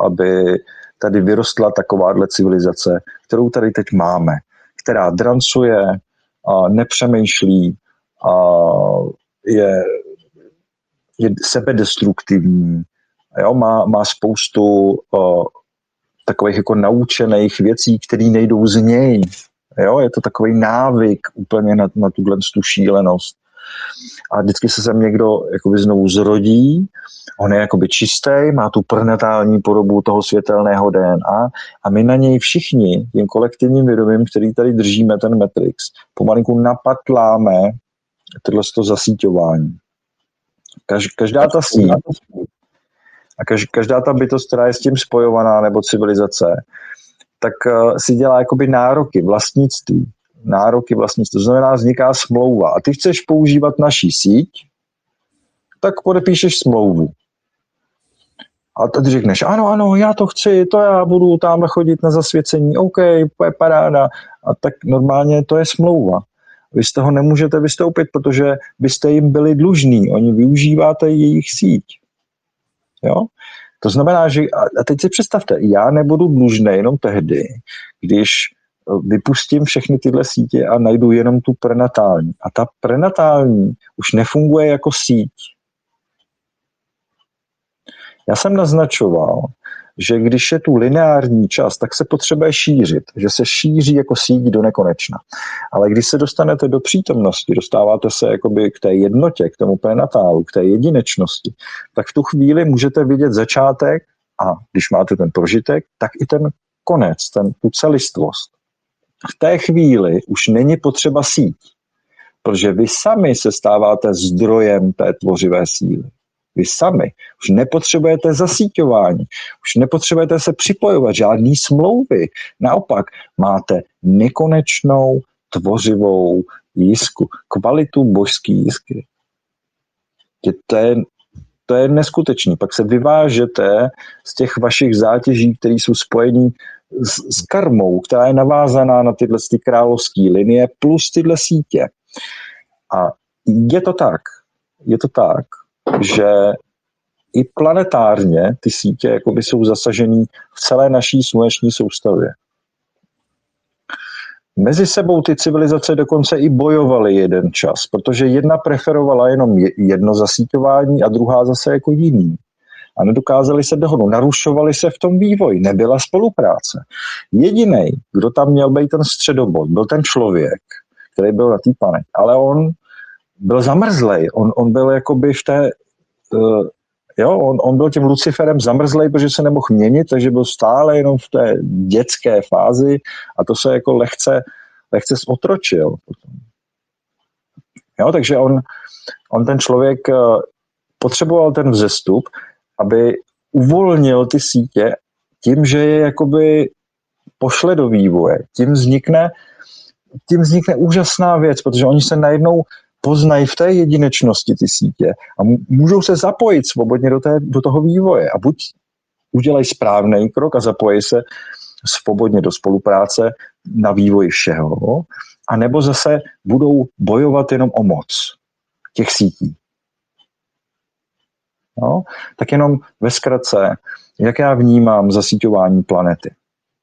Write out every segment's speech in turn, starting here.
aby tady vyrostla takováhle civilizace, kterou tady teď máme, která drancuje, nepřemýšlí, je sebedestruktivní, jo? Má spoustu takových jako naučených věcí, které nejdou z něj. Jo? Je to takový návyk úplně na tuhle šílenost. A vždycky se sem někdo jakoby znovu zrodí, on je jakoby čistý, má tu prenatální podobu toho světelného DNA a my na něj všichni, tím kolektivním vědomím, který tady držíme, ten Matrix, pomalinku napatláme tohle zasíťování. Každá ta síť a každá ta bytost, která je s tím spojovaná, nebo civilizace, tak si dělá jakoby nároky, vlastnictví. To znamená, vzniká smlouva. A ty chceš používat naší síť, tak podepíšeš smlouvu. A ty řekneš, ano, já to chci, to já budu tamhle chodit na zasvěcení, OK, to je paráda. A tak normálně to je smlouva. Vy z toho nemůžete vystoupit, protože byste jim byli dlužní. Oni využíváte jejich síť. Jo? To znamená, že, a teď si představte, já nebudu dlužný jenom tehdy, když vypustím všechny tyhle sítě a najdu jenom tu prenatální. A ta prenatální už nefunguje jako síť. Já jsem naznačoval, že když je tu lineární čas, tak se potřebuje šířit, že se šíří jako síť do nekonečna. Ale když se dostanete do přítomnosti, dostáváte se jakoby k té jednotě, k tomu prenatálu, k té jedinečnosti, tak v tu chvíli můžete vidět začátek a když máte ten prožitek, tak i ten konec, tu celistvost. V té chvíli už není potřeba síť, protože vy sami se stáváte zdrojem té tvořivé síly. Vy sami už nepotřebujete zasíťování, už nepotřebujete se připojovat, žádný smlouvy. Naopak máte nekonečnou tvořivou jisku, kvalitu božské jisky. To je neskutečný. Pak se vyvážete z těch vašich zátěží, které jsou spojený s karmou, která je navázaná na tyhle královské linie plus tyhle sítě. A je to tak, že i planetárně ty sítě jakoby jsou zasažený v celé naší sluneční soustavě. Mezi sebou ty civilizace dokonce i bojovaly jeden čas, protože jedna preferovala jenom jedno zasíťování a druhá zase jako jiný. A nedokázali se dohodnout, narušovali se v tom vývoji, nebyla spolupráce. Jedinej, kdo tam měl být ten středobod, byl ten člověk, který byl na té planetě, ale on byl zamrzlej, on byl jakoby v té, on byl tím Luciferem zamrzlej, protože se nemohl měnit, takže byl stále jenom v té dětské fázi a to se jako lehce zotročil. Jo, takže on ten člověk potřeboval ten vzestup, aby uvolnil ty sítě tím, že je jakoby pošle do vývoje. Tím vznikne úžasná věc, protože oni se najednou poznají v té jedinečnosti ty sítě a můžou se zapojit svobodně do toho vývoje. A buď udělají správný krok a zapojí se svobodně do spolupráce na vývoji všeho, anebo zase budou bojovat jenom o moc těch sítí. No, tak jenom ve zkratce, jak já vnímám zasíťování planety.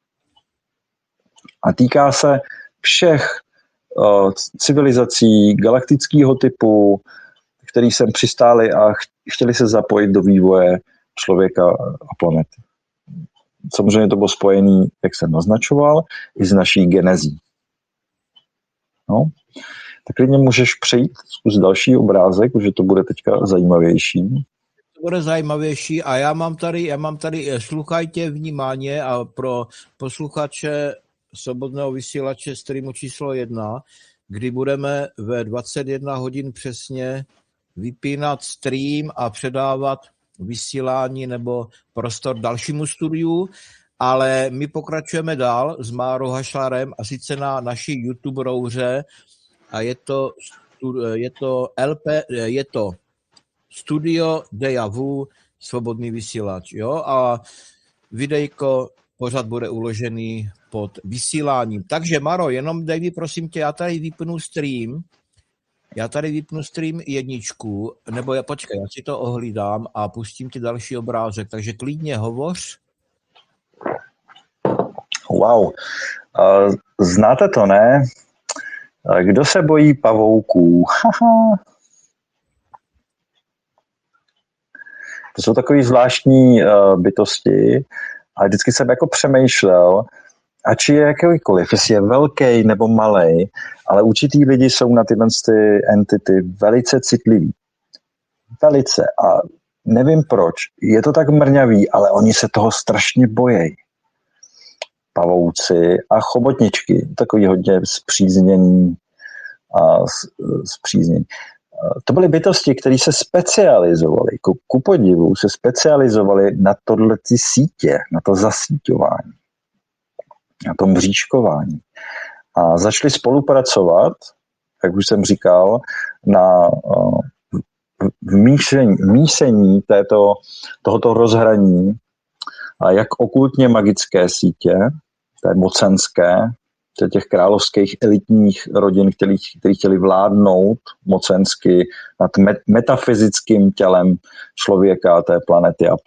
A týká se všech civilizací galaktického typu, který sem přistáli a chtěli se zapojit do vývoje člověka a planety. Samozřejmě to bylo spojené, jak jsem naznačoval, i s naší genezí. No, tak klidně můžeš přejít, zkus další obrázek, už to bude teďka zajímavější. To bude zajímavější a já mám tady sluchajte vnímání a pro posluchače Svobodného vysílače streamu číslo 1, kdy budeme ve 21 hodin přesně vypínat stream a předávat vysílání nebo prostor dalšímu studiu, ale my pokračujeme dál s Márou Hašlarem a sice na naší YouTube rouře a je to Studio Deja Vu, Svobodný vysílač, jo, a videjko pořád bude uložený pod vysíláním. Takže Maro, jenom dej mi prosím tě, já tady vypnu stream jedničku, nebo počkej, já si to ohlídám a pustím ti další obrázek, takže klidně hovoř Wow. Znáte to, ne? Kdo se bojí pavouků? To jsou takové zvláštní bytosti a vždycky jsem jako přemýšlel, ať je jakýkoliv, jestli je velký nebo malý, ale určitý lidi jsou na tyhle ty entity velice citliví. Velice. A nevím proč. Je to tak mrňavý, ale oni se toho strašně bojí. Pavouci a chobotničky, takový hodně zpřízněný a zpřízněný. To byly bytosti, které se specializovaly, ku podivu se specializovaly na tohlety sítě, na to zasíťování, na to mřížkování. A začali spolupracovat, jak už jsem říkal, na mísení tohoto rozhraní, jak okultně magické sítě, té mocenské, těch královských elitních rodin, který chtěli vládnout mocensky nad metafyzickým tělem člověka, té planety a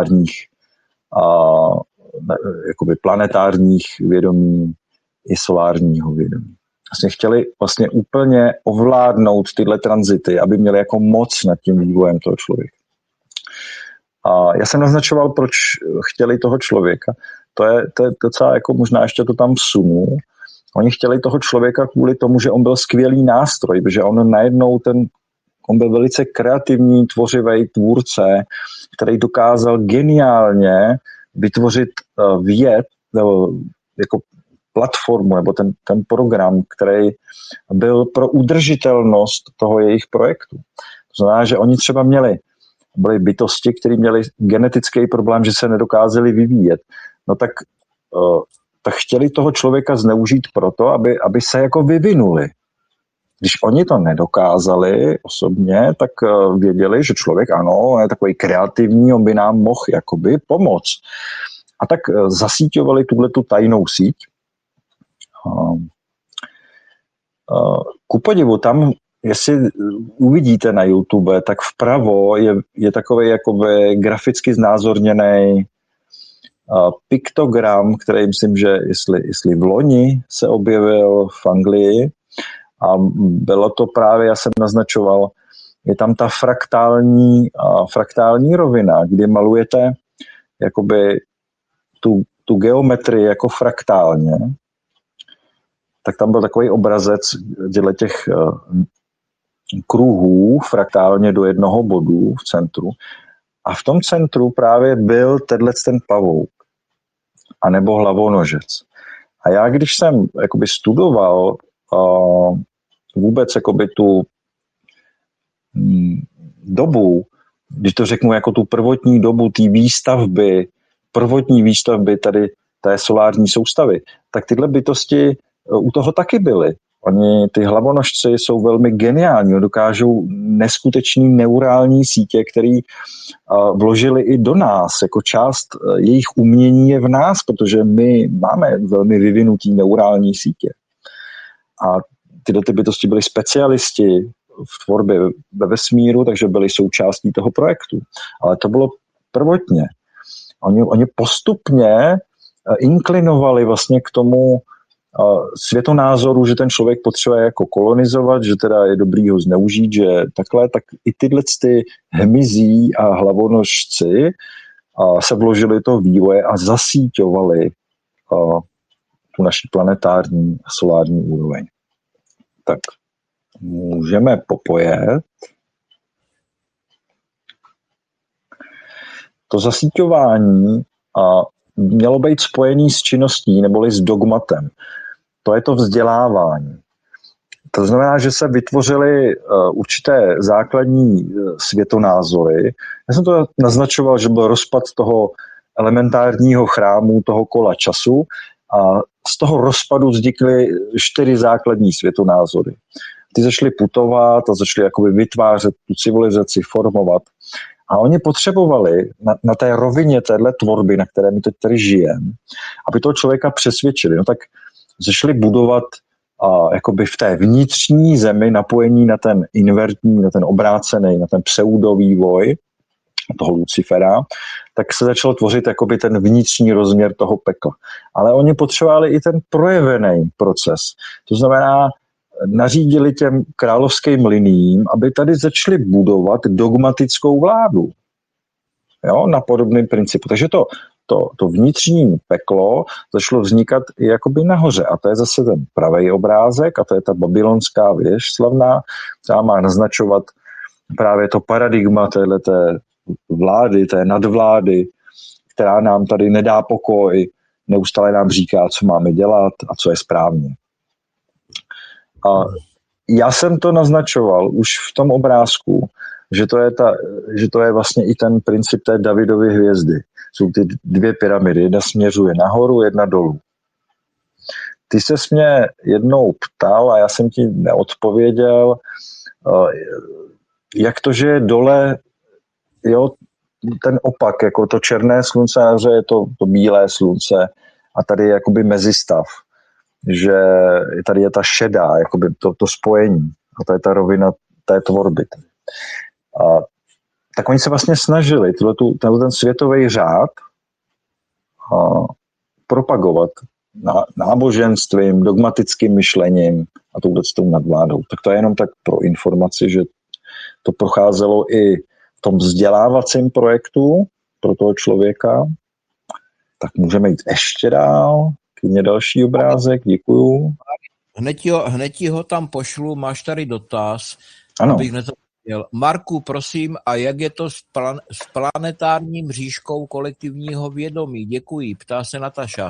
jakoby planetárních vědomí i solárního vědomí. Vlastně chtěli vlastně úplně ovládnout tyhle tranzity, aby měli jako moc nad tím vývojem toho člověka. A já jsem naznačoval, proč chtěli toho člověka. To je docela jako možná ještě to tam vsunu. Oni chtěli toho člověka kvůli tomu, že on byl skvělý nástroj, protože on najednou on byl velice kreativní, tvořivý tvůrce, který dokázal geniálně vytvořit věd, jako platformu, nebo ten program, který byl pro udržitelnost toho jejich projektu. To znamená, že oni třeba byly bytosti, které měly genetický problém, že se nedokázali vyvíjet. No tak chtěli toho člověka zneužít proto, aby se jako vyvinuli. Když oni to nedokázali osobně, tak věděli, že člověk, ano, je takový kreativní, on by nám mohl jakoby pomoct. A tak zasíťovali tuhletu tajnou síť. Ku podivu, tam, jestli uvidíte na YouTube, tak vpravo je takový jakoby graficky znázorněný piktogram, který myslím, že jestli v loni se objevil v Anglii a bylo to právě, já jsem naznačoval, je tam ta fraktální rovina, kdy malujete jakoby tu geometrii jako fraktálně, tak tam byl takový obrazec těch kruhů fraktálně do jednoho bodu v centru a v tom centru právě byl ten pavouk anebo hlavonožec. A já, když jsem jakoby studoval vůbec jakoby tu dobu, když to řeknu jako tu prvotní dobu té prvotní výstavby tady té solární soustavy, tak tyhle bytosti u toho taky byly. Ty hlavonožci jsou velmi geniální, dokážou neskutečný neurální sítě, které vložili i do nás. Jako část jejich umění je v nás, protože my máme velmi vyvinutý neurální sítě. A tyhle bytosti byly specialisti v tvorbě ve vesmíru, takže byli součástí toho projektu. Ale to bylo prvotně. Oni postupně inklinovali vlastně k tomu světonázoru, že ten člověk potřebuje jako kolonizovat, že teda je dobrý ho zneužít, že takhle, tak i tyhle hmyzí a hlavonožci se vložili do vývoje a zasíťovali tu naši planetární a solární úroveň. Tak můžeme popojet. To zasíťování mělo být spojený s činností neboli s dogmatem. To je to vzdělávání. To znamená, že se vytvořily určité základní světonázory. Já jsem to naznačoval, že byl rozpad toho elementárního chrámu, toho kola času a z toho rozpadu vznikly 4 základní světonázory. Ty začaly putovat a začaly jakoby vytvářet tu civilizaci, formovat. A oni potřebovali na té rovině téhle tvorby, na které my teď tady žijeme, aby toho člověka přesvědčili. No tak začali budovat jakoby v té vnitřní zemi napojení na ten invertní, na ten obrácený, na ten pseudovývoj toho Lucifera, tak se začal tvořit jakoby ten vnitřní rozměr toho pekla. Ale oni potřebovali i ten projevený proces. To znamená, nařídili těm královským liniím, aby tady začali budovat dogmatickou vládu. Jo, na podobném principu. Takže to vnitřní peklo začalo vznikat i jakoby nahoře. A to je zase ten pravý obrázek, a to je ta babylonská věž slavná, která má naznačovat právě to paradigma téhleté vlády, té nadvlády, která nám tady nedá pokoj, neustále nám říká, co máme dělat a co je správně. A já jsem to naznačoval už v tom obrázku, že to je vlastně i ten princip té Davidovy hvězdy. Jsou ty dvě pyramidy, jedna směřuje nahoru, jedna dolů. Ty ses mě jednou ptal a já jsem ti neodpověděl, jak to, že je dole, jo, ten opak, jako to černé slunce, nahoře je to bílé slunce a tady je jakoby mezistav, že tady je ta šedá, jakoby to spojení a to je ta rovina té tvorby. A tak oni se vlastně snažili ten světový řád propagovat náboženstvím, dogmatickým myšlením a touhletou nadvládou. Tak to je jenom tak pro informaci, že to procházelo i v tom vzdělávacím projektu pro toho člověka. Tak můžeme jít ještě dál. Klidně další obrázek, děkuju. Hned ti ho tam pošlu, máš tady dotaz, ano. Abych nezapomněl. Marku, prosím, a jak je to s planetárním říškou kolektivního vědomí? Děkuji, ptá se Nataša.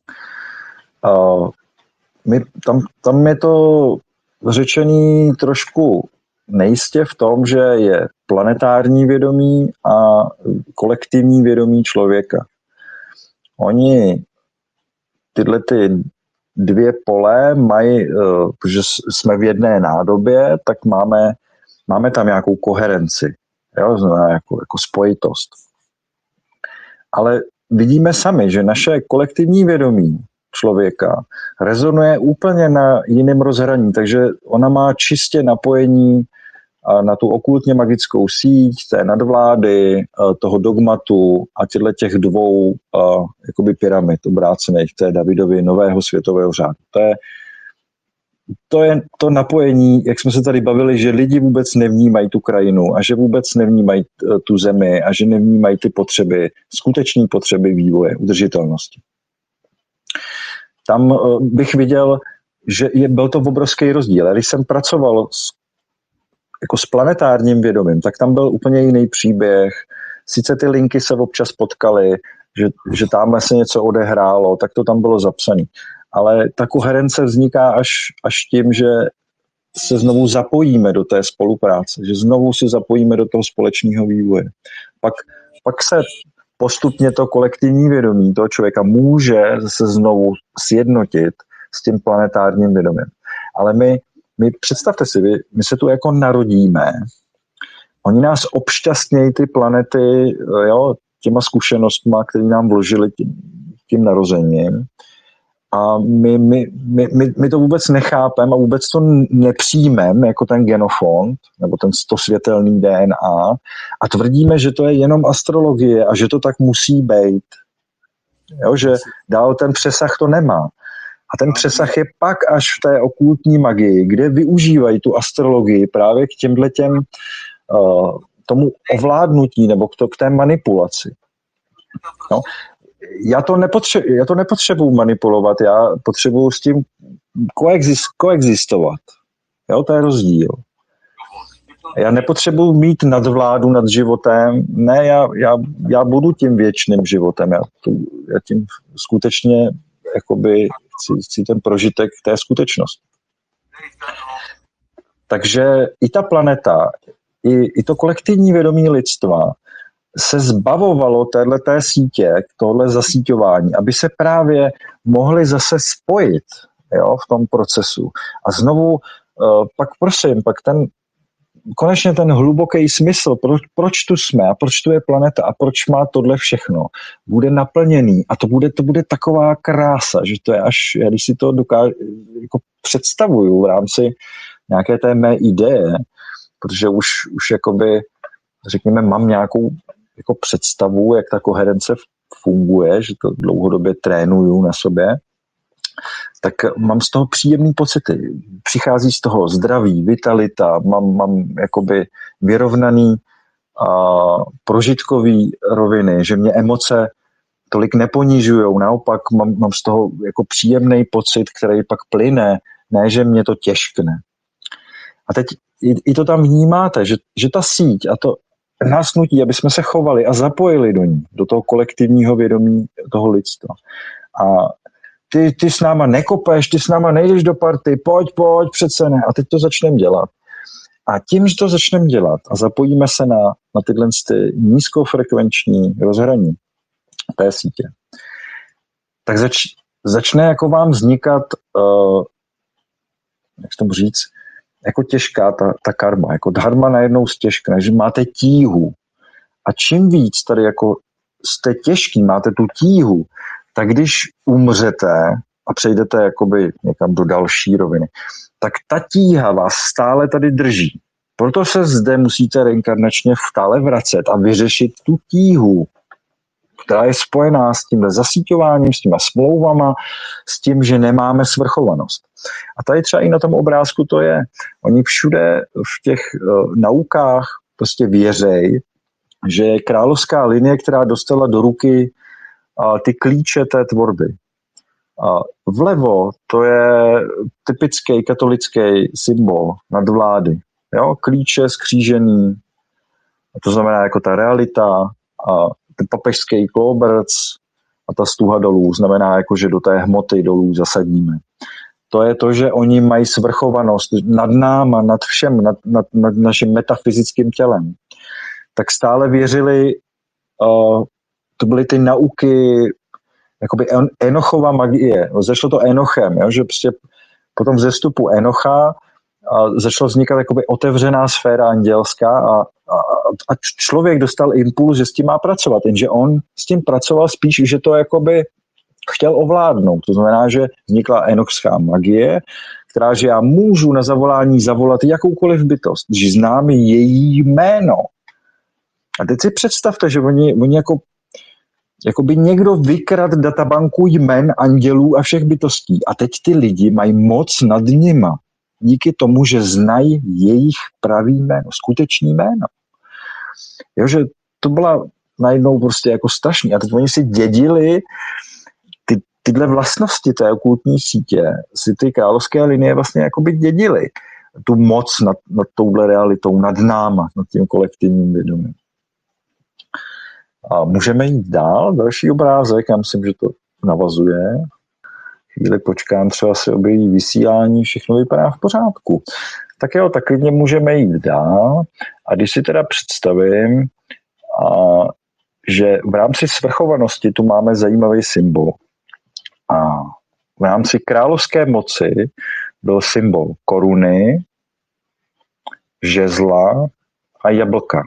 Tam je to řečený trošku nejistě v tom, že je planetární vědomí a kolektivní vědomí člověka. Oni tyhle ty dvě pole mají, protože jsme v jedné nádobě, tak máme tam nějakou koherenci, jo? Znamená jako spojitost. Ale vidíme sami, že naše kolektivní vědomí člověka rezonuje úplně na jiném rozhraní, takže ona má čistě napojení na tu okultně magickou síť, té nadvlády, toho dogmatu a těch dvou jakoby pyramid obrácených té Davidovy nového světového řádu. To je to napojení, jak jsme se tady bavili, že lidi vůbec nevnímají tu krajinu a že vůbec nevnímají tu zemi a že nevnímají ty potřeby, skutečné potřeby vývoje, udržitelnosti. Tam bych viděl, že byl to obrovský rozdíl. Když jsem pracoval s planetárním vědomím, tak tam byl úplně jiný příběh. Sice ty linky se občas potkaly, že tamhle se něco odehrálo, tak to tam bylo zapsané. Ale ta koherence vzniká až tím, že se znovu zapojíme do té spolupráce, že znovu se zapojíme do toho společného vývoje. Pak se postupně to kolektivní vědomí toho člověka může se znovu sjednotit s tím planetárním vědomím. Ale my představte si, my se tu jako narodíme, oni nás obšťastnějí ty planety, jo, těma zkušenostma, které nám vložili tím narozením. A my to vůbec nechápeme a vůbec to nepřijmeme jako ten genofond, nebo to světelný DNA a tvrdíme, že to je jenom astrologie a že to tak musí být. Jo, že dál ten přesah to nemá. A ten přesah je pak až v té okultní magii, kde využívají tu astrologii právě k tomu ovládnutí nebo k té manipulaci. No. Já to nepotřebuji manipulovat, já potřebuji s tím koexistovat. Jo, to je rozdíl. Já nepotřebuji mít nadvládu nad životem, ne, já budu tím věčným životem, já tím skutečně jakoby chci ten prožitek té skutečnosti. Takže i ta planeta, i to kolektivní vědomí lidstva se zbavovalo téhleté sítě, tohle zasíťování, aby se právě mohli zase spojit, jo, v tom procesu. A znovu pak konečně ten hluboký smysl, proč tu jsme a proč tu je planeta a proč má tohle všechno, bude naplněný a to bude taková krása, že to je až, když si to jako představuju v rámci nějaké té mé ideje, protože už jakoby, řekněme, mám nějakou jako představu, jak ta koherence funguje, že to dlouhodobě trénuju na sobě, tak mám z toho příjemné pocity. Přichází z toho zdraví, vitalita, mám jakoby vyrovnaný prožitkový roviny, že mě emoce tolik neponižujou, naopak mám z toho jako příjemný pocit, který pak plyne, ne, že mě to těžkne. A teď i to tam vnímáte, že ta síť a to nás nutí, aby jsme se chovali a zapojili do ní, do toho kolektivního vědomí toho lidstva. A ty s náma nekopeš, ty s náma nejdeš do party, pojď, přece ne. A teď to začneme dělat. A tím, že to začneme dělat a zapojíme se na tyhle nízkofrekvenční rozhraní té sítě, tak začne jako vám vznikat, jak to říct, jako těžká ta karma, jako dharma najednou stěžkne, že máte tíhu. A čím víc tady jako jste těžký, máte tu tíhu, tak když umřete a přejdete jakoby někam do další roviny, tak ta tíha vás stále tady drží. Proto se zde musíte reinkarnačně stále vracet a vyřešit tu tíhu, která je spojená s tímhle zasíťováním, s těma smlouvama, s tím, že nemáme svrchovanost. A tady třeba i na tom obrázku to je. Oni všude v těch naukách prostě věřejí, že je královská linie, která dostala do ruky ty klíče té tvorby. Vlevo to je typický katolický symbol nadvlády. Jo? Klíče skřížený, to znamená jako ta realita, a ten papežský kloberc a ta stuha dolů, znamená jako, že do té hmoty dolů zasadíme. To je to, že oni mají svrchovanost nad náma, nad všem, nad naším metafyzickým tělem. Tak stále věřili, to byly ty nauky, jakoby Enochova magie. Začalo to Enochem, jo, že prostě po tom vzestupu Enocha začala vznikat jakoby otevřená sféra andělská a člověk dostal impuls, že s tím má pracovat, jenže on s tím pracoval spíš, že to jakoby chtěl ovládnout. To znamená, že vznikla enochská magie, která, že já můžu na zavolání zavolat jakoukoliv bytost, že znám její jméno. A teď si představte, že oni jako by někdo vykrad databanku jmen andělů a všech bytostí. A teď ty lidi mají moc nad nima. Díky tomu, že znají jejich pravý jméno, skutečný jméno. Jo, že to byla najednou prostě jako strašný. A teď oni si dědili tyhle vlastnosti té okultní sítě, si ty královské linie vlastně jakoby dědili. Tu moc nad touhle realitou, nad náma, nad tím kolektivním vědomím. A můžeme jít dál, další obrázek, já myslím, že to navazuje. Chvíli počkám, třeba se objeví vysílání, všechno vypadá v pořádku. Tak jo, tak klidně můžeme jít dál. A když si teda představím, že v rámci svrchovanosti tu máme zajímavý symbol. A v rámci královské moci byl symbol koruny, žezla a jablka.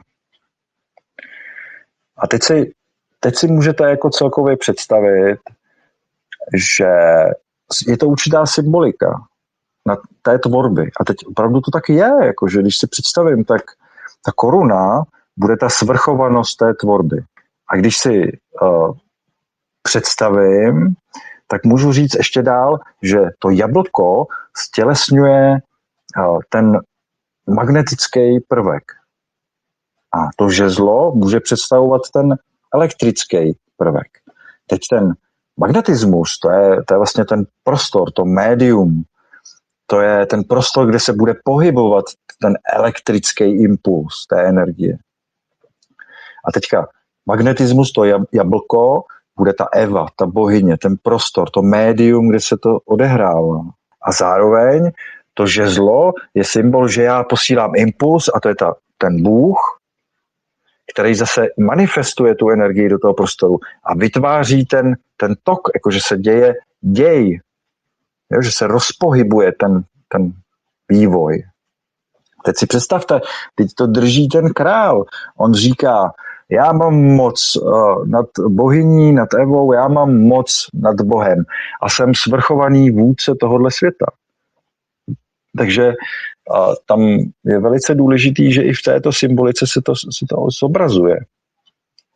A teď si můžete jako celkově představit, že je to určitá symbolika na té tvorby. A teď opravdu to tak je, jakože když si představím, tak ta koruna bude ta svrchovanost té tvorby. A když si představím, tak můžu říct ještě dál, že to jablko stělesňuje ten magnetický prvek. A to žezlo může představovat ten elektrický prvek. Teď ten magnetismus, to je vlastně ten prostor, to médium, to je ten prostor, kde se bude pohybovat ten elektrický impuls té energie. A teďka magnetismus, to jablko, bude ta Eva, ta bohyně, ten prostor, to médium, kde se to odehrává. A zároveň to žezlo je symbol, že já posílám impuls a to je ten Bůh, který zase manifestuje tu energii do toho prostoru a vytváří ten tok, jakože se děje děj, jo, že se rozpohybuje ten vývoj. Teď si představte, teď to drží ten král. On říká, já mám moc nad bohyní, nad Evou, já mám moc nad Bohem a jsem svrchovaný vůdce tohohle světa. Takže tam je velice důležitý, že i v této symbolice se to zobrazuje.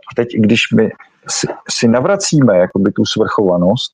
A teď, když my si navracíme jakoby tu svrchovanost,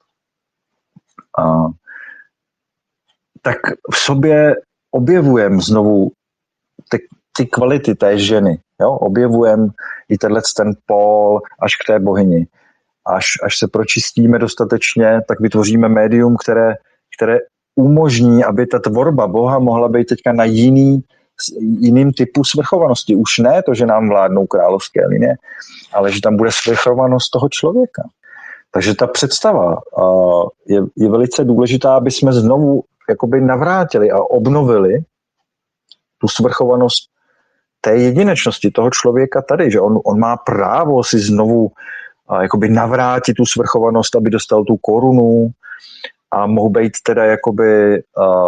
tak v sobě objevujeme znovu ty kvality té ženy. Jo? Objevujeme i ten pól až k té bohyni. Až se pročistíme dostatečně, tak vytvoříme médium, které umožní, aby ta tvorba Boha mohla být teďka na jiným typu svrchovanosti. Už ne to, že nám vládnou královské linie, ale že tam bude svrchovanost toho člověka. Takže ta představa je velice důležitá, aby jsme znovu jakoby navrátili a obnovili tu svrchovanost té jedinečnosti toho člověka tady, že on má právo si znovu jakoby navrátit tu svrchovanost, aby dostal tu korunu a mohl být teda jakoby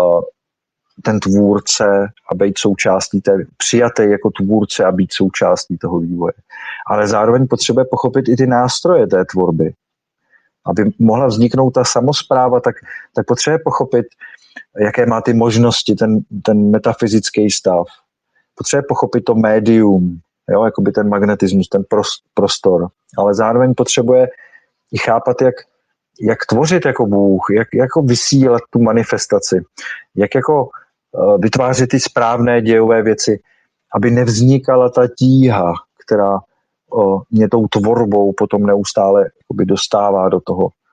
ten tvůrce a být součástí přijatý jako tvůrce a být součástí toho vývoje. Ale zároveň potřebuje pochopit i ty nástroje té tvorby. Aby mohla vzniknout ta samospráva, tak potřebuje pochopit, jaké má ty možnosti, ten metafyzický stav. Potřebuje pochopit to médium, jo, jakoby ten magnetismus, ten prostor. Ale zároveň potřebuje i chápat, jak tvořit jako Bůh, jak jako vysílat tu manifestaci, jak jako vytvářet ty správné dějové věci, aby nevznikala ta tíha, která mě tou tvorbou potom neustále jakoby dostává do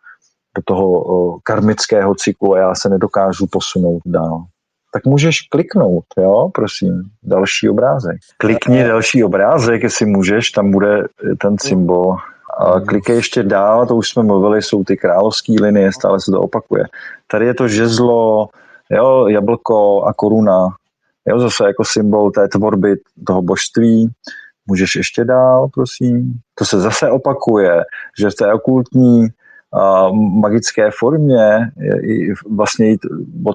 toho karmického cyklu a já se nedokážu posunout dál. Tak můžeš kliknout, jo, prosím, další obrázek. Klikni další obrázek, jestli můžeš, tam bude ten symbol. A klikej ještě dál, to už jsme mluvili, jsou ty královské linie, stále se to opakuje. Tady je to žezlo, jo, jablko a koruna, jo, zase jako symbol té tvorby toho božství. Můžeš ještě dál, prosím. To se zase opakuje, že v té okultní magické formě vlastně od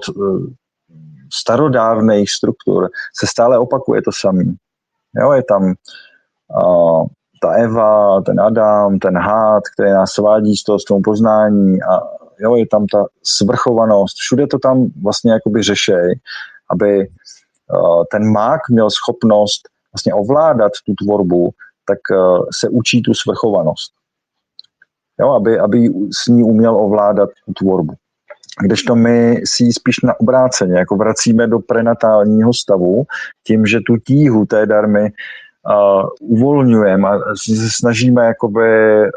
starodávných struktur se stále opakuje to samý. Jo, je tam ta Eva, ten Adam, ten hád, který nás svádí z toho poznání a jo, je tam ta svrchovanost. Všude to tam vlastně jakoby řešej, aby ten mák měl schopnost vlastně ovládat tu tvorbu, tak se učí tu svrchovanost. Jo, aby s ní uměl ovládat tu tvorbu. Kdežto my si ji spíš na obráceně, jako vracíme do prenatálního stavu, tím, že tu tíhu té darmy uvolňujeme a se snažíme jakoby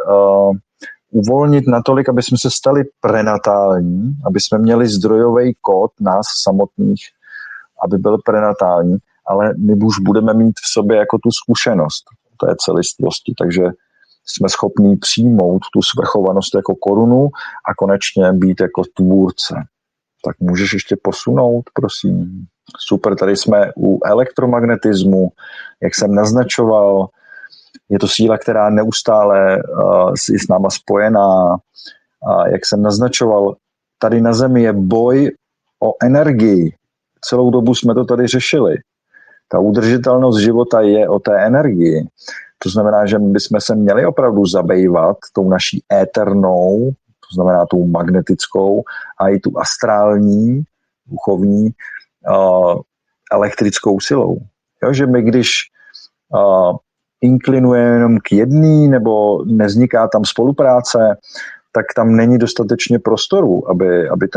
uvolnit natolik, aby jsme se stali prenatální, aby jsme měli zdrojový kód nás samotných, aby byl prenatální, ale my už budeme mít v sobě jako tu zkušenost té celistvosti, takže jsme schopní přijmout tu svrchovanost jako korunu a konečně být jako tvůrce. Tak můžeš ještě posunout, prosím. Super, tady jsme u elektromagnetismu, jak jsem naznačoval, je to síla, která neustále je s náma spojená. A jak jsem naznačoval, tady na Zemi je boj o energii. Celou dobu jsme to tady řešili. Ta udržitelnost života je o té energii. To znamená, že my bychom se měli opravdu zabývat tou naší éternou, to znamená tou magnetickou a i tu astrální, duchovní, elektrickou silou. Jo, že my když inklinujeme jenom k jedný nebo nevzniká tam spolupráce, tak tam není dostatečně prostoru, aby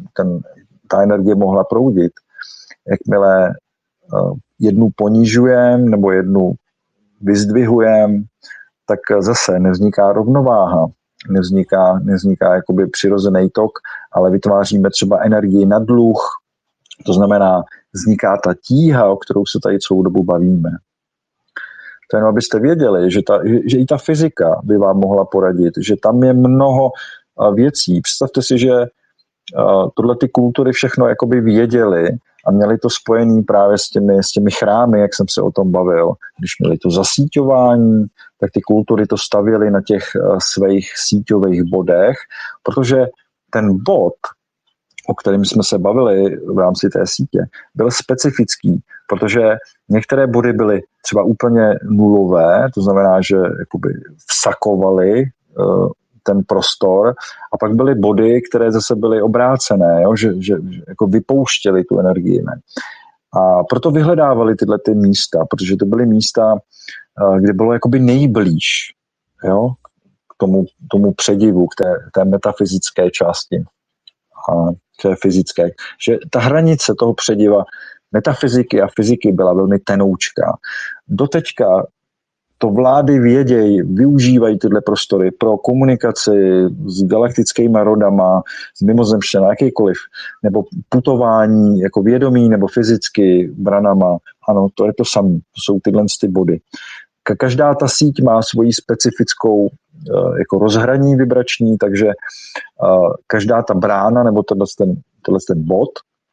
ta energie mohla proudit. Jakmile jednu ponižujeme nebo jednu vyzdvihujeme, tak zase nevzniká rovnováha, nevzniká jakoby přirozený tok, ale vytváříme třeba energii na dluh, to znamená, vzniká ta tíha, o kterou se tady celou dobu bavíme. To jenom abyste věděli, že i ta fyzika by vám mohla poradit, že tam je mnoho věcí. Představte si, že tohle ty kultury všechno jakoby věděli a měli to spojený právě s těmi chrámy, jak jsem se o tom bavil. Když měli to zasíťování, tak ty kultury to stavěly na těch svých síťových bodech, protože ten bod, o kterém jsme se bavili v rámci té sítě, byl specifický, protože některé body byly třeba úplně nulové, to znamená, že jakoby vsakovaly ten prostor, a pak byly body, které zase byly obrácené, jo? Že jako vypouštěly tu energii. Ne? A proto vyhledávali tyhle ty místa, protože to byly místa, kde bylo jakoby nejblíž jo, k tomu předivu, k té metafyzické části, a k té fyzické. Že ta hranice toho přediva metafyziky a fyziky byla velmi tenoučká. Doteďka to vlády vědějí, využívají tyhle prostory pro komunikaci s galaktickými rodama, s mimozemštěna, jakýkoliv, nebo putování jako vědomí nebo fyzicky branama. Ano, to je to samé. To jsou tyhle ty body. Každá ta síť má svoji specifickou jako rozhraní vibrační, takže každá ta brána nebo tenhle ten bod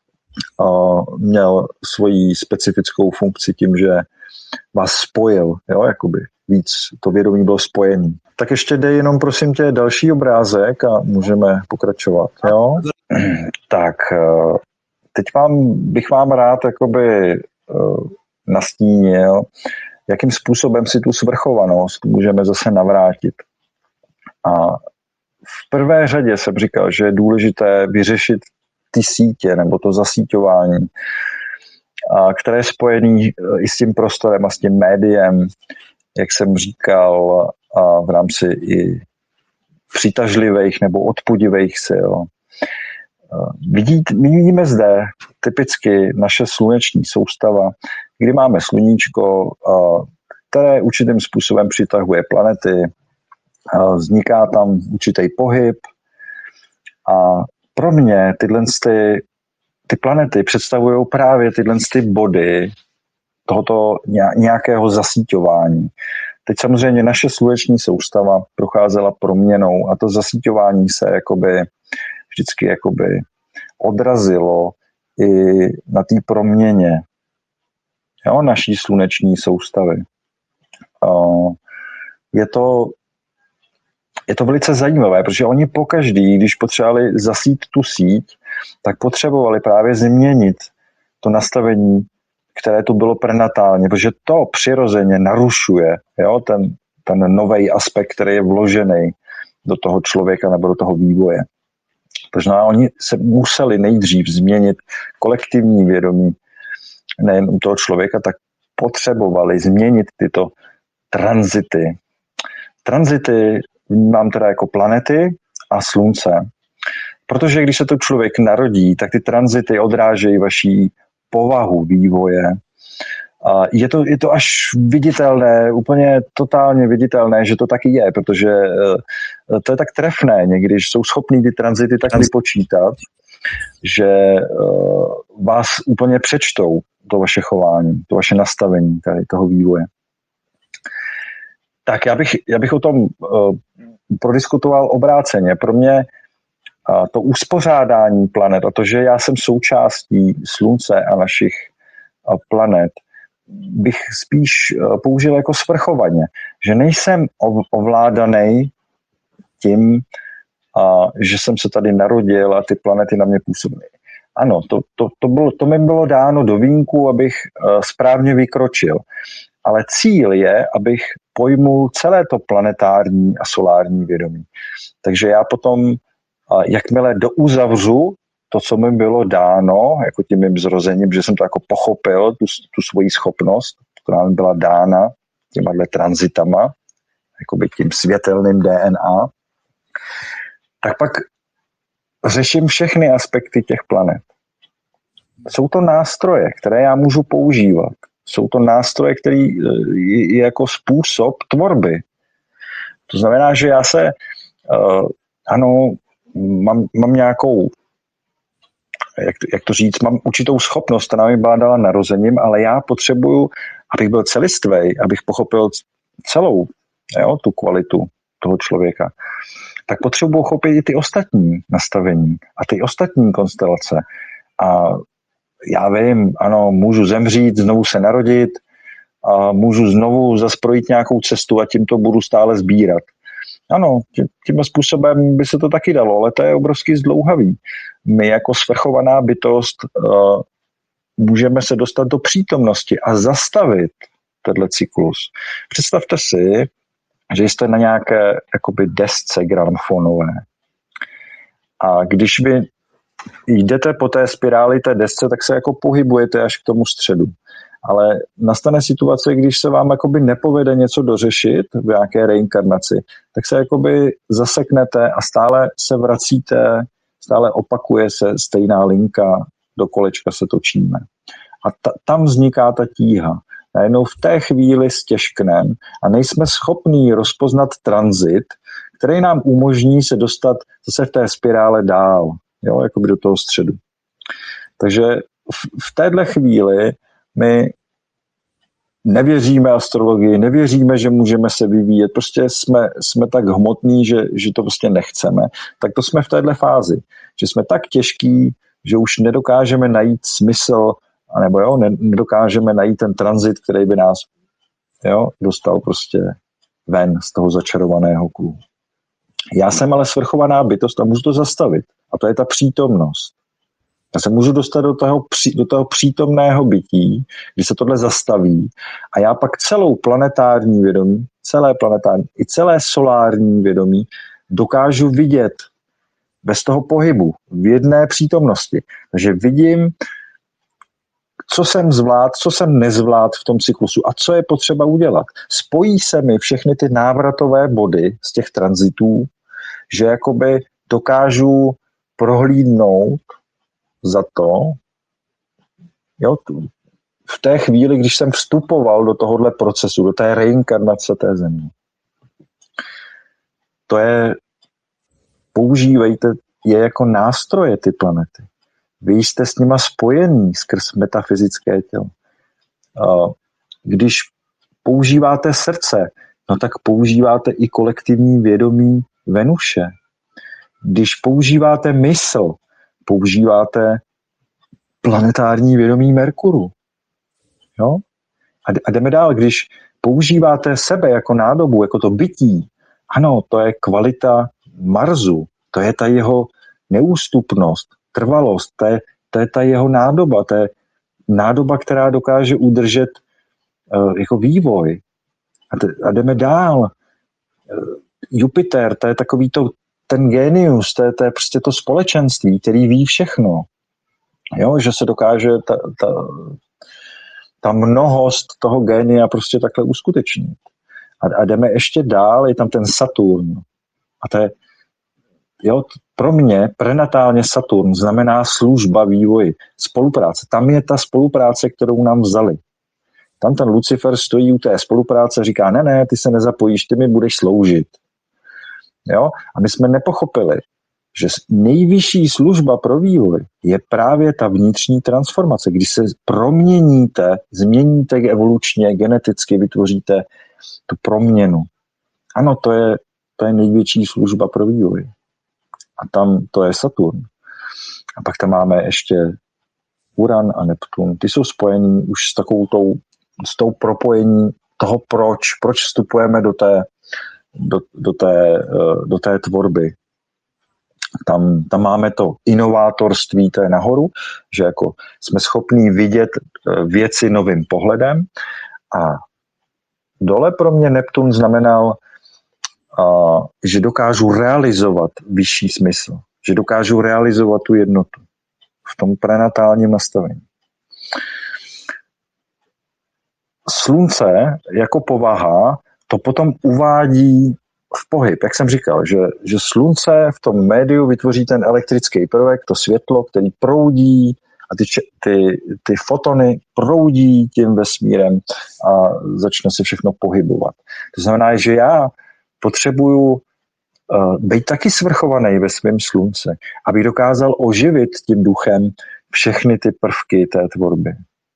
měl svoji specifickou funkci tím, že vás spojil, jo, jakoby víc to vědomí bylo spojený. Tak ještě dej jenom, prosím tě, další obrázek a můžeme pokračovat, jo. Tak, teď bych vám rád jakoby nastínil, jakým způsobem si tu svrchovanost můžeme zase navrátit. A v prvé řadě jsem říkal, že je důležité vyřešit ty sítě nebo to zasíťování, které je spojený i s tím prostorem a s tím médiem, jak jsem říkal, v rámci i přitažlivých nebo odpudivých sil. Vidíme zde typicky naše sluneční soustava, kdy máme sluníčko, které určitým způsobem přitahuje planety, vzniká tam určitý pohyb a pro mě ty planety představují právě tyhle body tohoto nějakého zasíťování. Teď samozřejmě naše sluneční soustava procházela proměnou a to zasíťování se vždycky odrazilo i na té proměně, jo, naší sluneční soustavy. Je to velice zajímavé, protože oni pokaždý, když potřebovali zasít tu síť, tak potřebovali právě změnit to nastavení, které tu bylo prenatálně, protože to přirozeně narušuje, jo, ten nový aspekt, který je vložený do toho člověka nebo do toho vývoje. Protože oni se museli nejdřív změnit kolektivní vědomí, nejen u toho člověka, tak potřebovali změnit tyto tranzity. Tranzity vnímám teda jako planety a slunce. Protože když se to člověk narodí, tak ty tranzity odrážejí vaší povahu vývoje. Je to až viditelné, úplně totálně viditelné, že to taky je, protože to je tak trefné někdy, že jsou schopní ty tranzity tak vypočítat, že vás úplně přečtou to vaše chování, to vaše nastavení tady toho vývoje. Tak já bych o tom prodiskutoval obráceně. Pro mě to uspořádání planet a to, že já jsem součástí Slunce a našich planet, bych spíš použil jako svrchovaně. Že nejsem ovládaný tím, že jsem se tady narodil a ty planety na mě působí. Ano, to mi bylo dáno do vínku, abych správně vykročil. Ale cíl je, abych pojmul celé to planetární a solární vědomí. Takže já potom, jakmile douzavřu to, co mi bylo dáno, jako tím mým zrozením, že jsem to jako pochopil, tu svoji schopnost, která mi byla dána těma tranzitama, jakoby tím světelným DNA, tak pak řeším všechny aspekty těch planet. Jsou to nástroje, které já můžu používat. Jsou to nástroje, které je jako způsob tvorby. To znamená, že já se, mám nějakou, jak to říct, mám určitou schopnost, která mi byla dala narozením, ale já potřebuju, abych byl celistvý, abych pochopil celou, jo, tu kvalitu toho člověka, tak potřebuji chopit i ty ostatní nastavení a ty ostatní konstelace. A já vím, ano, můžu zemřít, znovu se narodit, a můžu znovu zas projít nějakou cestu a tím to budu stále sbírat. Ano, tím způsobem by se to taky dalo, ale to je obrovsky zdlouhavý. My jako svrchovaná bytost můžeme se dostat do přítomnosti a zastavit tenhle cyklus. Představte si, že jste na nějaké jakoby desce gramfonové. A když vy jdete po té spiráli té desce, tak se jako pohybujete až k tomu středu. Ale nastane situace, když se vám jakoby nepovede něco dořešit v nějaké reinkarnaci, tak se jakoby zaseknete a stále se vracíte, stále opakuje se stejná linka, do kolečka se točíme. A tam vzniká ta tíha. Najednou v té chvíli stěžknem a nejsme schopní rozpoznat tranzit, který nám umožní se dostat zase v té spirále dál, jo, jakoby do toho středu. Takže v téhle chvíli my nevěříme astrologii, nevěříme, že můžeme se vyvíjet, prostě jsme tak hmotní, že to prostě nechceme. Tak to jsme v téhle fázi, že jsme tak těžký, že už nedokážeme najít smysl, anebo jo, nedokážeme najít ten tranzit, který by nás dostal prostě ven z toho začarovaného kruhu. Já jsem ale svrchovaná bytost a můžu to zastavit. A to je ta přítomnost. Já se můžu dostat do toho přítomného bytí, kdy se tohle zastaví a já pak celou planetární vědomí, celé planetární i celé solární vědomí dokážu vidět bez toho pohybu, v jedné přítomnosti. Takže vidím, co jsem zvládl, co jsem nezvládl v tom cyklusu a co je potřeba udělat. Spojí se mi všechny ty návratové body z těch tranzitů, že jakoby dokážu prohlídnout za to, jo, v té chvíli, když jsem vstupoval do tohohle procesu, do té reinkarnace té země. To je, používejte je jako nástroje ty planety. Vy jste s nima spojení skrz metafyzické tělo. Když používáte srdce, no tak používáte i kolektivní vědomí Venuše. Když používáte mysl, používáte planetární vědomí Merkuru. Jo? A jdeme dál, když používáte sebe jako nádobu, jako to bytí, ano, to je kvalita Marsu, to je ta jeho neústupnost, trvalost, to je ta jeho nádoba, to je nádoba, která dokáže udržet jako vývoj. A jdeme dál. Jupiter, to je takový ten genius, to je prostě to společenství, který ví všechno. Jo, že se dokáže ta mnohost toho génia prostě takhle uskutečnit. A jdeme ještě dál, je tam ten Saturn. A to je, jo, pro mě prenatálně Saturn znamená služba vývoji, spolupráce. Tam je ta spolupráce, kterou nám vzali. Tam ten Lucifer stojí u té spolupráce a říká, ne, ty se nezapojíš, ty mi budeš sloužit. Jo? A my jsme nepochopili, že nejvyšší služba pro vývoj je právě ta vnitřní transformace, kdy se proměníte, změníte evolučně, geneticky vytvoříte tu proměnu. Ano, to je největší služba pro vývoj. A tam to je Saturn. A pak tam máme ještě Uran a Neptun. Ty jsou spojení už s tou propojení toho, proč vstupujeme do té tvorby. Tam máme to inovátorství, to je nahoru, že jako jsme schopní vidět věci novým pohledem a dole pro mě Neptun znamenal, že dokážu realizovat vyšší smysl, že dokážu realizovat tu jednotu v tom prenatálním nastavení. Slunce jako povaha to potom uvádí v pohyb, jak jsem říkal, že slunce v tom médiu vytvoří ten elektrický prvek, to světlo, který proudí a ty fotony proudí tím vesmírem a začne se všechno pohybovat. To znamená, že já potřebuju být taky svrchovaný ve svém slunce, aby dokázal oživit tím duchem všechny ty prvky té tvorby,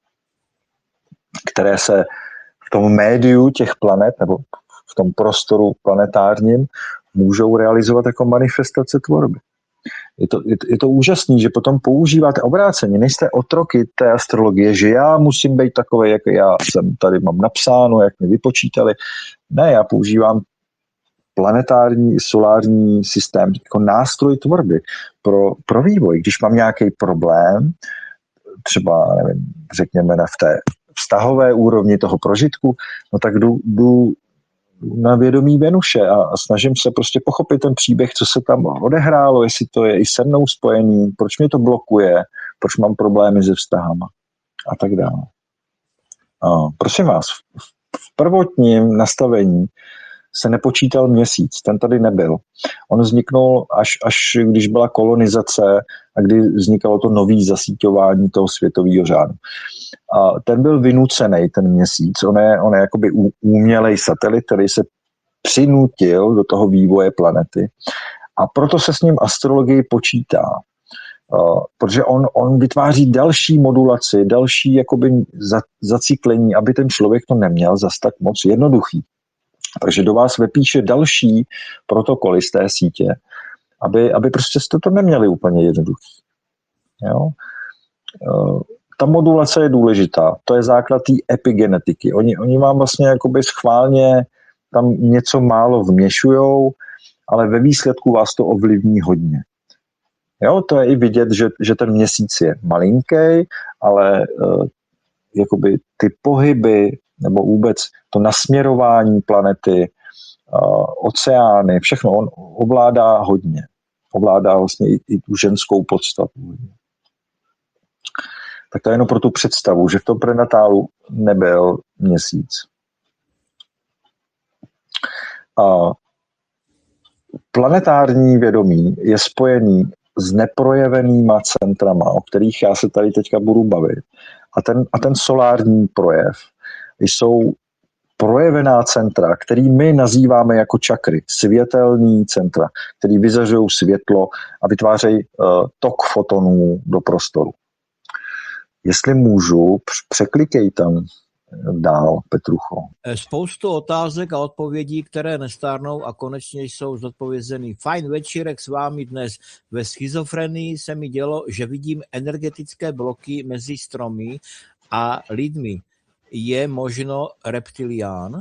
které se v tom médiu těch planet nebo v tom prostoru planetárním můžou realizovat jako manifestace tvorby. Je to úžasný, že potom používáte obráceně, nejste otroky té astrologie, že já musím být takový, jak já jsem tady mám napsáno, jak mi vypočítali. Ne, já používám planetární i solární systém jako nástroj tvorby pro vývoj. Když mám nějaký problém, třeba, nevím, řekněme v té vztahové úrovni toho prožitku, no tak jdu na vědomí Venuše a snažím se prostě pochopit ten příběh, co se tam odehrálo, jestli to je i se mnou spojený, proč mě to blokuje, proč mám problémy se vztahama a tak dále. Prosím vás, v prvotním nastavení se nepočítal měsíc, ten tady nebyl. On vzniknul až když byla kolonizace a kdy vznikalo to nový zasíťování toho světového řádu. A ten byl vynucený, ten měsíc. On je jakoby umělej satelit, který se přinutil do toho vývoje planety. A proto se s ním astrologii počítá. Protože on vytváří další modulaci, další jakoby zacyklení, aby ten člověk to neměl zas tak moc jednoduchý. Takže do vás vypíše další protokoly z té sítě, aby prostě jste to neměli úplně jednoduchý. Jo? Ta modulace je důležitá. To je základ té epigenetiky. Oni vám vlastně jakoby schválně tam něco málo vměšujou, ale ve výsledku vás to ovlivní hodně. Jo, to je i vidět, že ten měsíc je malinký, ale jakoby ty pohyby nebo vůbec to nasměrování planety, oceány, všechno on ovládá hodně. Ovládá vlastně i tu ženskou podstatu. Tak to je jenom pro tu představu, že v tom prenatálu nebyl měsíc. Planetární vědomí je spojený s neprojevenýma centrama, o kterých já se tady teďka budu bavit. A ten solární projev jsou projevená centra, který my nazýváme jako čakry, světelný centra, který vyzařují světlo a vytvářejí tok fotonů do prostoru. Jestli můžu, překlikej tam dál, Petrucho. Spoustu otázek a odpovědí, které nestárnou a konečně jsou zodpovězeny. Fajn večírek s vámi dnes. Ve schizofrenii se mi dělo, že vidím energetické bloky mezi stromy a lidmi. Je možno reptilián?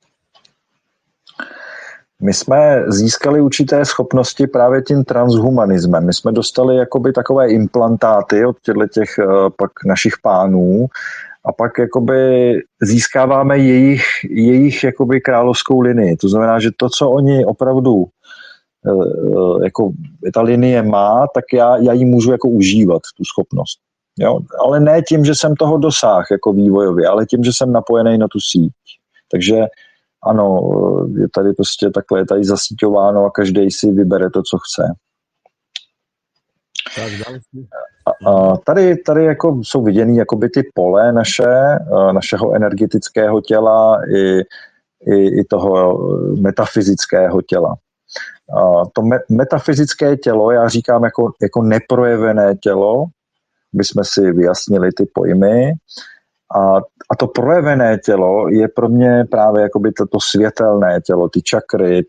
My jsme získali určité schopnosti právě tím transhumanismem. My jsme dostali jakoby takové implantáty od těch pak našich pánů a pak jakoby získáváme jejich jakoby královskou linii. To znamená, že to, co oni opravdu jako ta linie má, tak já ji můžu jako užívat, tu schopnost. Jo? Ale ne tím, že jsem toho dosáhl jako vývojově, ale tím, že jsem napojený na tu síť. Takže ano, je tady prostě takhle, je tady zasíťováno a každý si vybere to, co chce. Tady jako jsou viděný jakoby ty pole našeho energetického těla i toho metafyzického těla. To metafyzické tělo já říkám jako neprojevené tělo, bychom si vyjasnili ty pojmy. A to projevené tělo je pro mě právě jakoby to světelné tělo, ty čakry,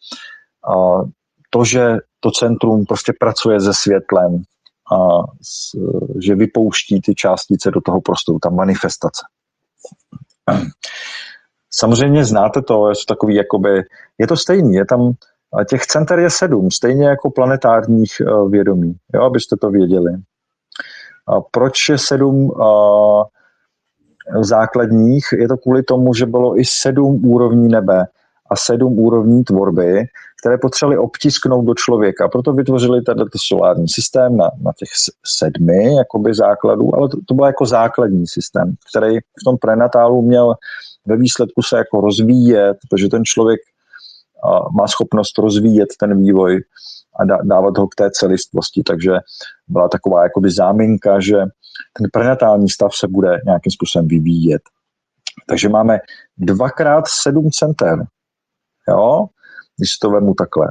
to, že to centrum prostě pracuje se světlem a že vypouští ty částice do toho prostoru, ta manifestace. Samozřejmě znáte to, je to takový jakoby, je to stejný, je tam, těch center je 7, stejně jako planetárních vědomí, jo, abyste to věděli. A proč je 7 základních? Je to kvůli tomu, že bylo i 7 úrovní nebe a 7 úrovní tvorby, které potřebovali obtisknout do člověka. Proto vytvořili tento solární systém na těch 7 jakoby základů, ale to byl jako základní systém, který v tom prenatálu měl ve výsledku se jako rozvíjet, protože ten člověk má schopnost rozvíjet ten vývoj a dávat ho k té celistvosti. Takže byla taková jakoby záminka, že ten prenatální stav se bude nějakým způsobem vyvíjet. Takže máme 2x7 center. Jo? Když to vemu takhle.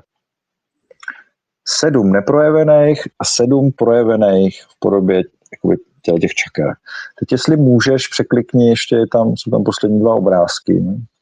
7 neprojevených a 7 projevených v podobě těch čaker. Teď jestli můžeš, překlikni, ještě jsou tam poslední 2 obrázky.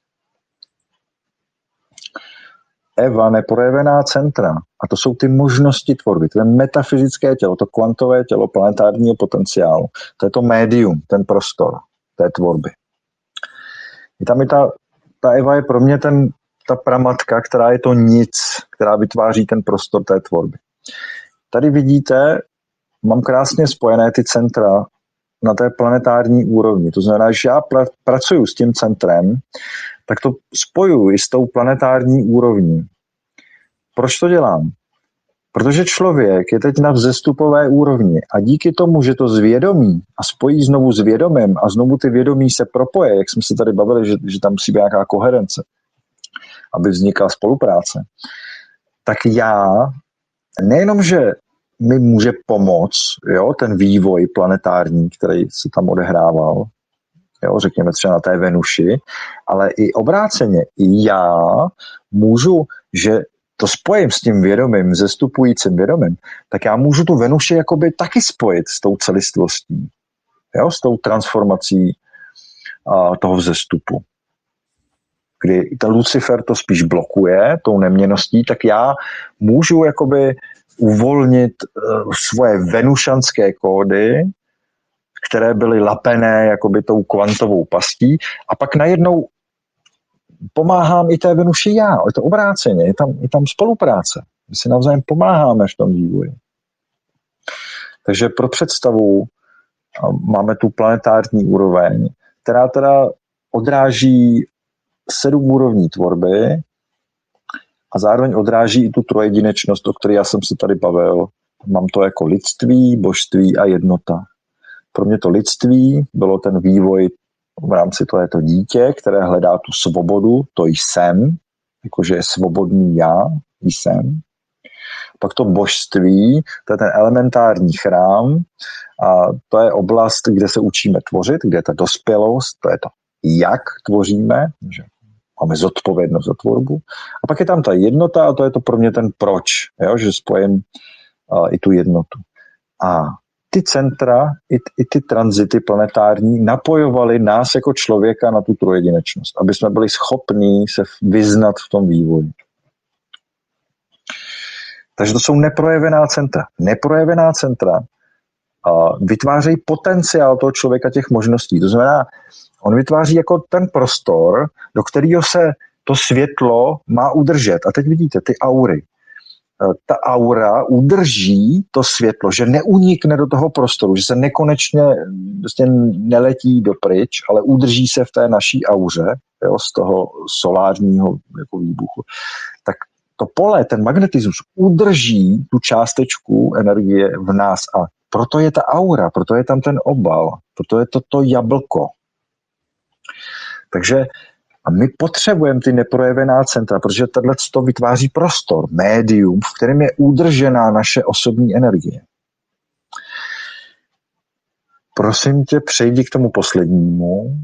Eva, neprojevená centra. A to jsou ty možnosti tvorby. To je metafyzické tělo, to kvantové tělo planetárního potenciálu. To je to médium, ten prostor té tvorby. I tam je ta Eva je pro mě ta pramatka, která je to nic, která vytváří ten prostor té tvorby. Tady vidíte, mám krásně spojené ty centra na té planetární úrovni. To znamená, že já pracuji s tím centrem tak to spojuji s tou planetární úrovní. Proč to dělám? Protože člověk je teď na vzestupové úrovni a díky tomu, že to zvědomí a spojí znovu s vědomím a znovu ty vědomí se propoje, jak jsme se tady bavili, že tam musí být nějaká koherence, aby vznikla spolupráce, tak já nejenom, že mi může pomoct, jo, ten vývoj planetární, který se tam odehrával, jo, řekněme třeba na té Venuši, ale i obráceně, i já můžu, že to spojím s tím vědomím, vzestupujícím vědomím, tak já můžu tu Venuši jakoby taky spojit s tou celistvostí, jo, s tou transformací toho vzestupu. Kdy ten Lucifer to spíš blokuje tou neměnností, tak já můžu jakoby uvolnit svoje venušanské kódy, které byly lapené jakoby tou kvantovou pastí a pak najednou pomáhám i té Venuši já. Je to obráceně, je tam spolupráce. My si navzájem pomáháme v tom vývoji. Takže pro představu máme tu planetární úroveň, která teda odráží 7 úrovní tvorby a zároveň odráží i tu trojedinečnost, o které já jsem se tady bavil. Mám to jako lidství, božství a jednota. Pro mě to lidství bylo ten vývoj v rámci toho je to dítě, které hledá tu svobodu, to jsem, jakože je svobodný já, jsem. Pak to božství, to je ten elementární chrám a to je oblast, kde se učíme tvořit, kde je ta dospělost, to je to, jak tvoříme, že máme zodpovědnost za tvorbu. A pak je tam ta jednota a to je to pro mě ten proč, jo, že spojím i tu jednotu. A ty centra, i ty tranzity planetární napojovaly nás jako člověka na tu trojedinečnost, aby jsme byli schopní se vyznat v tom vývoji. Takže to jsou neprojevená centra. Neprojevená centra vytvářejí potenciál toho člověka těch možností. To znamená, on vytváří jako ten prostor, do kterého se to světlo má udržet. A teď vidíte ty aury. Ta aura udrží to světlo, že neunikne do toho prostoru, že se nekonečně vlastně neletí dopryč, ale udrží se v té naší auře, jo, z toho solárního jako výbuchu. Tak to pole, ten magnetismus udrží tu částečku energie v nás a proto je ta aura, proto je tam ten obal, proto je to jablko. Takže a my potřebujeme ty neprojevená centra, protože to vytváří prostor, médium, v kterém je udržená naše osobní energie. Prosím tě, přejdi k tomu poslednímu.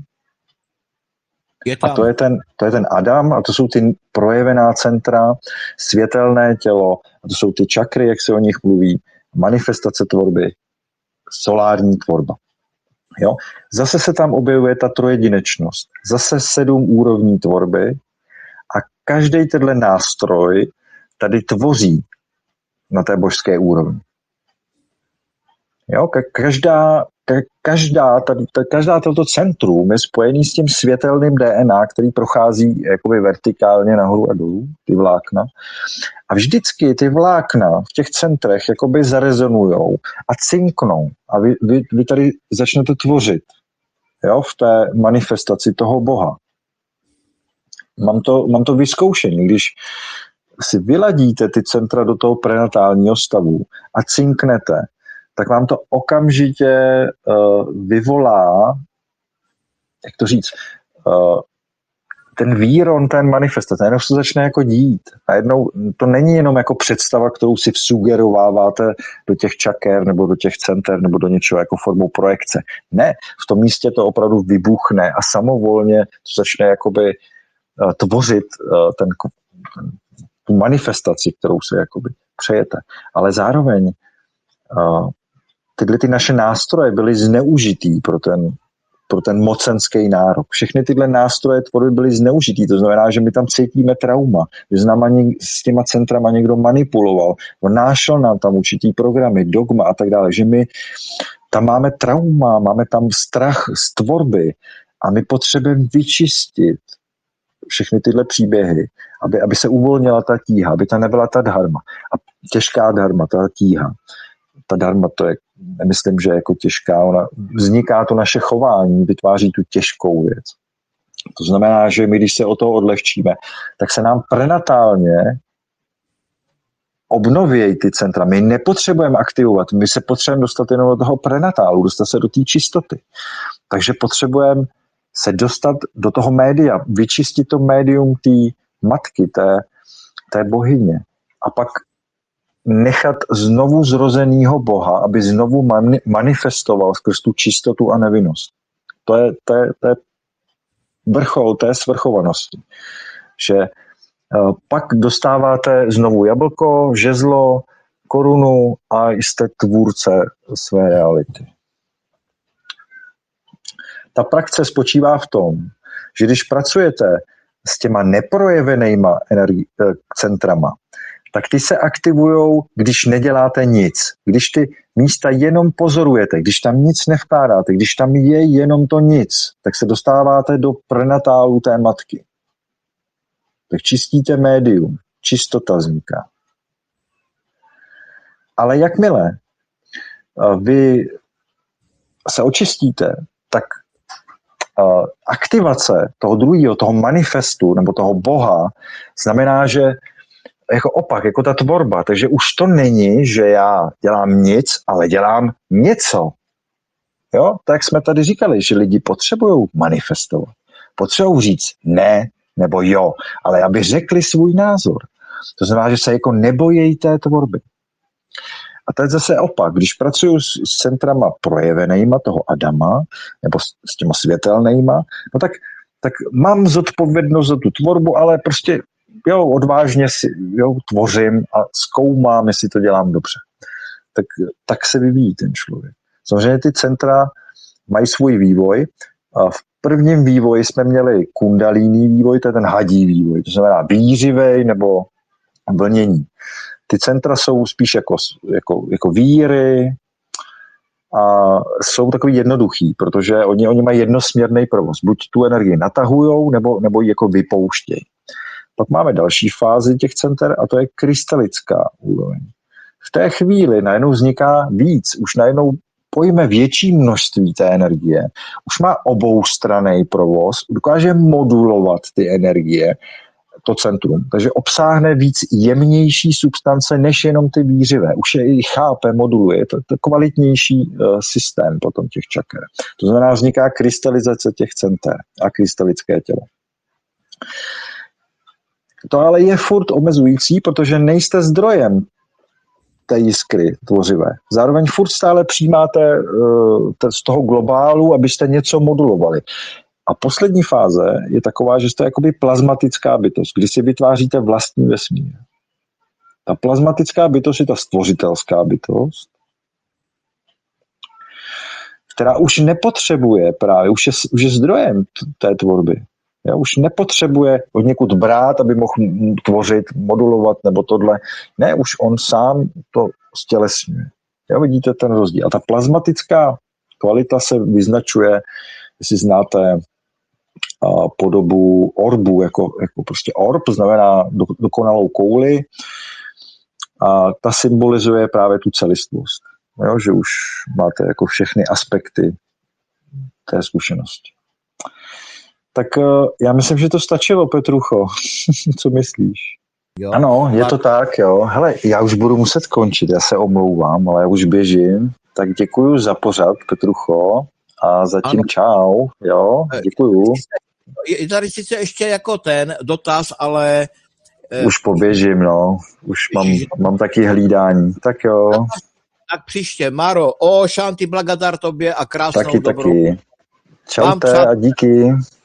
A to je ten Adam a to jsou ty projevená centra, světelné tělo, a to jsou ty čakry, jak se o nich mluví, manifestace tvorby, solární tvorba. Jo? Zase se tam objevuje ta trojedinečnost. Zase 7 úrovní tvorby a každý tenhle nástroj tady tvoří na té božské úrovni. Jo? Každá toto centrum je spojený s tím světelným DNA, který prochází jakoby vertikálně nahoru a dolů, ty vlákna. A vždycky ty vlákna v těch centrech jakoby zarezonujou a cinknou. A vy tady začnete tvořit, jo, v té manifestaci toho Boha. Mám to vyzkoušení, když si vyladíte ty centra do toho prenatálního stavu a cinknete, tak vám to okamžitě vyvolá, jak to říct, ten výron, ten manifestace, najednou se začne jako dít. A jednou to není jenom jako představa, kterou si vsugerováváte do těch čaker nebo do těch center nebo do něčeho jako formou projekce. Ne, v tom místě to opravdu vybuchne a samovolně to začne jakoby tvořit tu manifestaci, kterou si jakoby přejete. Ale zároveň tyhle ty naše nástroje byly zneužitý pro ten mocenský nárok. Všechny tyhle nástroje tvorby byly zneužitý, to znamená, že my tam cítíme trauma, že s těma centrama někdo manipuloval, vnášel nám tam určitý programy, dogma a tak dále, že my tam máme trauma, máme tam strach z tvorby a my potřebujeme vyčistit všechny tyhle příběhy, aby se uvolnila ta tíha, aby ta nebyla ta dharma. A těžká dharma, ta tíha. Ta dharma, to je, nemyslím, že jako těžká, vzniká to naše chování, vytváří tu těžkou věc. To znamená, že my, když se o toho odlehčíme, tak se nám prenatálně obnovějí ty centra. My nepotřebujeme aktivovat, my se potřebujeme dostat jenom do toho prenatálu, dostat se do té čistoty. Takže potřebujeme se dostat do toho média, vyčistit to médium té matky, té bohyně. A pak nechat znovu zrozenýho Boha, aby znovu manifestoval skrz tu čistotu a nevinnost. To je vrchol té svrchovanosti. Že pak dostáváte znovu jablko, žezlo, korunu a jste tvůrce své reality. Ta praxe spočívá v tom, že když pracujete s těma neprojevenýma centrama, tak ty se aktivujou, když neděláte nic. Když ty místa jenom pozorujete, když tam nic nevkládáte, když tam je jenom to nic, tak se dostáváte do prenatálu té matky. Tak čistíte médium, čistota vzniká. Ale jakmile vy se očistíte, tak aktivace toho druhého, toho manifestu nebo toho Boha znamená, že jako opak, jako ta tvorba. Takže už to není, že já dělám nic, ale dělám něco. Jo? Tak jsme tady říkali, že lidi potřebují manifestovat. Potřebují říct ne nebo jo, ale aby řekli svůj názor. To znamená, že se jako nebojí té tvorby. A to je zase opak. Když pracuju s centrama projevenýma toho Adama, nebo s těma světelnýma, no tak mám zodpovědnost za tu tvorbu, ale prostě jo, odvážně si tvořím a zkoumám, jestli to dělám dobře. Tak se vyvíjí ten člověk. Samozřejmě ty centra mají svůj vývoj. A v prvním vývoji jsme měli kundalíní vývoj, to je ten hadí vývoj, to znamená výřivej nebo vlnění. Ty centra jsou spíš jako víry a jsou takový jednoduchý, protože oni mají jednosměrný provoz. Buď tu energii natahujou, nebo ji jako vypouštějí. Pak máme další fázi těch center a to je krystalická úroveň. V té chvíli najednou vzniká víc, už najednou pojme větší množství té energie, už má oboustranný provoz, dokáže modulovat ty energie, to centrum. Takže obsáhne víc jemnější substance, než jenom ty výřivé. Už je i chápe, moduluje. To je kvalitnější systém potom těch čaker. To znamená, vzniká krystalizace těch center a krystalické tělo. To ale je furt omezující, protože nejste zdrojem té jiskry tvořivé. Zároveň furt stále přijímáte z toho globálu, abyste něco modulovali. A poslední fáze je taková, že jste jakoby plazmatická bytost, kdy si vytváříte vlastní vesmír. Ta plazmatická bytost je ta stvořitelská bytost, která už nepotřebuje právě, už je zdrojem té tvorby. Já už nepotřebuje od někud brát, aby mohl tvořit, modulovat nebo tohle. Ne, už on sám to stělesňuje. Vidíte ten rozdíl. A ta plazmatická kvalita se vyznačuje, jestli znáte podobu orbu, jako prostě orb, znamená dokonalou kouli, a ta symbolizuje právě tu celistvost. Jo, že už máte jako všechny aspekty té zkušenosti. Tak já myslím, že to stačilo, Petrucho. Co myslíš? Jo. Ano, je to tak, jo. Hele, já už budu muset končit, já se omlouvám, ale já už běžím. Tak děkuju za pořad, Petrucho, a zatím ano. Čau, jo, děkuju. Je tady sice ještě jako ten dotaz, ale... Už poběžím, no. Už mám taky hlídání. Tak jo. Tak příště. Maro, Shanti Blagadar tobě a krásnou taky, dobrou. Taky. Čaute a díky.